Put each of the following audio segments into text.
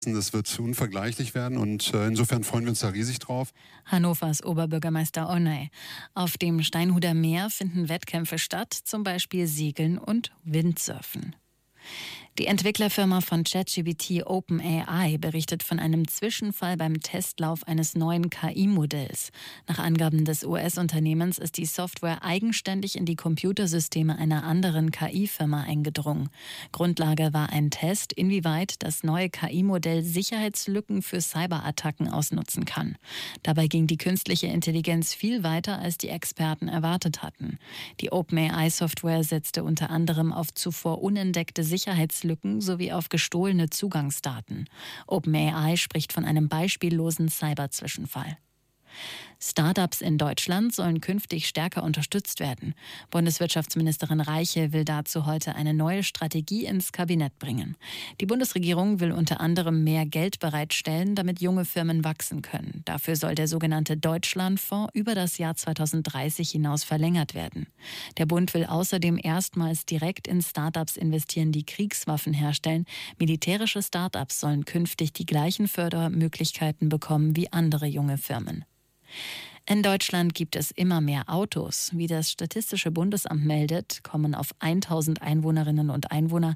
Das wird unvergleichlich werden und insofern freuen wir uns da riesig drauf. Hannovers Oberbürgermeister Onay. Auf dem Steinhuder Meer finden Wettkämpfe statt, zum Beispiel Segeln und Windsurfen. Die Entwicklerfirma von ChatGPT OpenAI berichtet von einem Zwischenfall beim Testlauf eines neuen KI-Modells. Nach Angaben des US-Unternehmens ist die Software eigenständig in die Computersysteme einer anderen KI-Firma eingedrungen. Grundlage war ein Test, inwieweit das neue KI-Modell Sicherheitslücken für Cyberattacken ausnutzen kann. Dabei ging die künstliche Intelligenz viel weiter, als die Experten erwartet hatten. Die OpenAI-Software setzte unter anderem auf zuvor unentdeckte Sicherheitslücken sowie auf gestohlene Zugangsdaten. OpenAI spricht von einem beispiellosen Cyber-Zwischenfall. Startups in Deutschland sollen künftig stärker unterstützt werden. Bundeswirtschaftsministerin Reiche will dazu heute eine neue Strategie ins Kabinett bringen. Die Bundesregierung will unter anderem mehr Geld bereitstellen, damit junge Firmen wachsen können. Dafür soll der sogenannte Deutschlandfonds über das Jahr 2030 hinaus verlängert werden. Der Bund will außerdem erstmals direkt in Startups investieren, die Kriegswaffen herstellen. Militärische Startups sollen künftig die gleichen Fördermöglichkeiten bekommen wie andere junge Firmen. In Deutschland gibt es immer mehr Autos. Wie das Statistische Bundesamt meldet, kommen auf 1000 Einwohnerinnen und Einwohner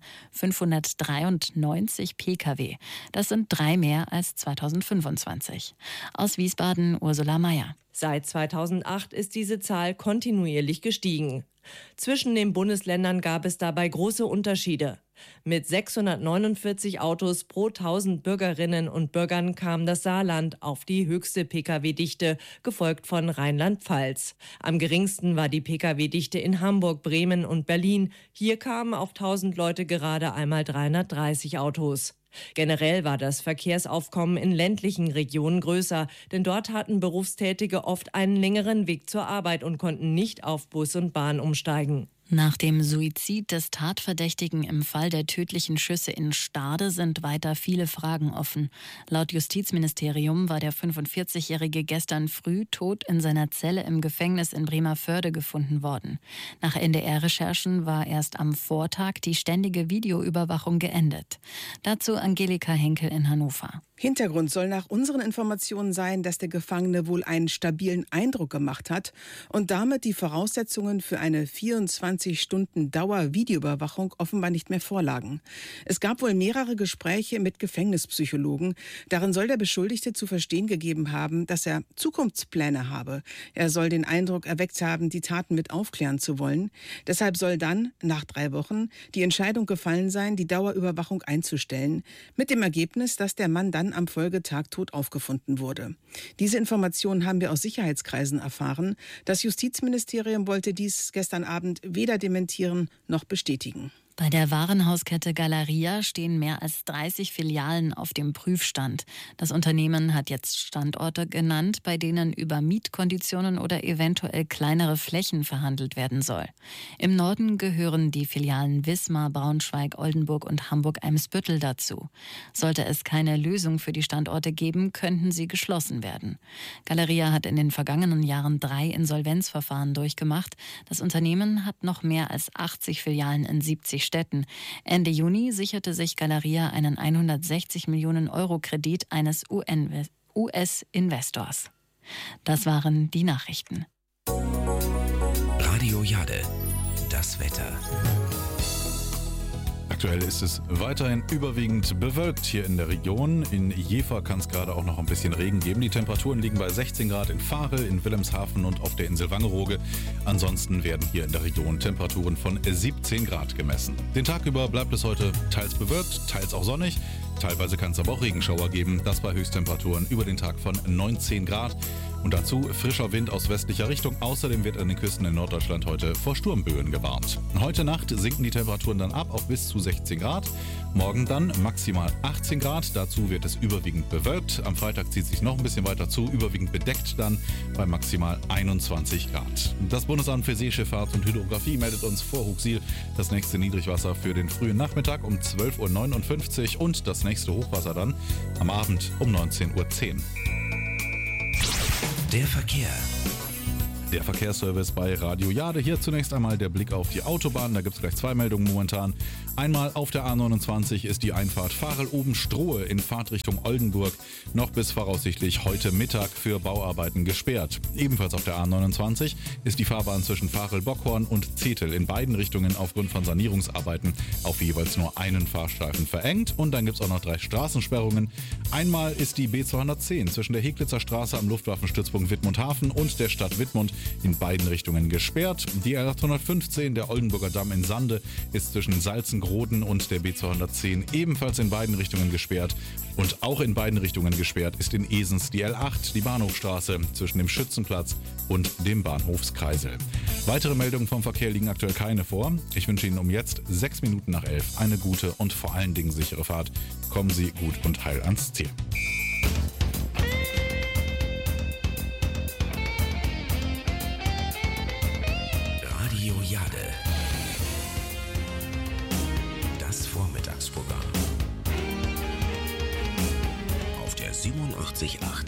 593 Pkw. Das sind 3 mehr als 2025. Aus Wiesbaden Ursula Mayer. Seit 2008 ist diese Zahl kontinuierlich gestiegen. Zwischen den Bundesländern gab es dabei große Unterschiede. Mit 649 Autos pro 1000 Bürgerinnen und Bürgern kam das Saarland auf die höchste Pkw-Dichte, gefolgt von Rheinland-Pfalz. Am geringsten war die Pkw-Dichte in Hamburg, Bremen und Berlin. Hier kamen auf 1000 Leute gerade einmal 330 Autos. Generell war das Verkehrsaufkommen in ländlichen Regionen größer, denn dort hatten Berufstätige oft einen längeren Weg zur Arbeit und konnten nicht auf Bus und Bahn umsteigen. Nach dem Suizid des Tatverdächtigen im Fall der tödlichen Schüsse in Stade sind weiter viele Fragen offen. Laut Justizministerium war der 45-Jährige gestern früh tot in seiner Zelle im Gefängnis in Bremervörde gefunden worden. Nach NDR-Recherchen war erst am Vortag die ständige Videoüberwachung geendet. Dazu Angelika Henkel in Hannover. Hintergrund soll nach unseren Informationen sein, dass der Gefangene wohl einen stabilen Eindruck gemacht hat und damit die Voraussetzungen für eine 24-Stunden-Dauer-Videoüberwachung offenbar nicht mehr vorlagen. Es gab wohl mehrere Gespräche mit Gefängnispsychologen. Darin soll der Beschuldigte zu verstehen gegeben haben, dass er Zukunftspläne habe. Er soll den Eindruck erweckt haben, die Taten mit aufklären zu wollen. Deshalb soll dann, nach 3 Wochen, die Entscheidung gefallen sein, die Dauerüberwachung einzustellen. Mit dem Ergebnis, dass der Mann dann am Folgetag tot aufgefunden wurde. Diese Informationen haben wir aus Sicherheitskreisen erfahren. Das Justizministerium wollte dies gestern Abend weder dementieren noch bestätigen. Bei der Warenhauskette Galeria stehen mehr als 30 Filialen auf dem Prüfstand. Das Unternehmen hat jetzt Standorte genannt, bei denen über Mietkonditionen oder eventuell kleinere Flächen verhandelt werden soll. Im Norden gehören die Filialen Wismar, Braunschweig, Oldenburg und Hamburg-Eimsbüttel dazu. Sollte es keine Lösung für die Standorte geben, könnten sie geschlossen werden. Galeria hat in den vergangenen Jahren 3 Insolvenzverfahren durchgemacht. Das Unternehmen hat noch mehr als 80 Filialen in 70 Städten. Ende Juni sicherte sich Galeria einen 160 Millionen Euro Kredit eines US-Investors. Das waren die Nachrichten. Radio Jade, das Wetter. Aktuell ist es weiterhin überwiegend bewölkt hier in der Region. In Jever kann es gerade auch noch ein bisschen Regen geben. Die Temperaturen liegen bei 16 Grad in Varel, in Wilhelmshaven und auf der Insel Wangerooge. Ansonsten werden hier in der Region Temperaturen von 17 Grad gemessen. Den Tag über bleibt es heute teils bewölkt, teils auch sonnig. Teilweise kann es aber auch Regenschauer geben. Das bei Höchsttemperaturen über den Tag von 19 Grad. Und dazu frischer Wind aus westlicher Richtung. Außerdem wird an den Küsten in Norddeutschland heute vor Sturmböen gewarnt. Heute Nacht sinken die Temperaturen dann ab auf bis zu 16 Grad. Morgen dann maximal 18 Grad. Dazu wird es überwiegend bewölkt. Am Freitag zieht es sich noch ein bisschen weiter zu. Überwiegend bedeckt dann bei maximal 21 Grad. Das Bundesamt für Seeschifffahrt und Hydrographie meldet uns vor Huxil das nächste Niedrigwasser für den frühen Nachmittag um 12:59 Uhr und das nächste Hochwasser dann am Abend um 19:10 Uhr. Der Verkehr. Der Verkehrsservice bei Radio Jade. Hier zunächst einmal der Blick auf die Autobahn. Da gibt es gleich 2 Meldungen momentan. Einmal auf der A29 ist die Einfahrt Varel-Oben-Strohe in Fahrtrichtung Oldenburg noch bis voraussichtlich heute Mittag für Bauarbeiten gesperrt. Ebenfalls auf der A29 ist die Fahrbahn zwischen Varel-Bockhorn und Zetel in beiden Richtungen aufgrund von Sanierungsarbeiten auf jeweils nur einen Fahrstreifen verengt. Und dann gibt es auch noch 3 Straßensperrungen. Einmal ist die B210 zwischen der Heglitzer Straße am Luftwaffenstützpunkt Wittmund-Hafen und der Stadt Wittmund in beiden Richtungen gesperrt. Die R815, der Oldenburger Damm in Sande, ist zwischen Salzengroden und der B210 ebenfalls in beiden Richtungen gesperrt. Und auch in beiden Richtungen gesperrt ist in Esens die L8, die Bahnhofstraße zwischen dem Schützenplatz und dem Bahnhofskreisel. Weitere Meldungen vom Verkehr liegen aktuell keine vor. Ich wünsche Ihnen um jetzt 6 Minuten nach 11 eine gute und vor allen Dingen sichere Fahrt. Kommen Sie gut und heil ans Ziel. Radio Jade. Das Vormittagsprogramm. Auf der 87.8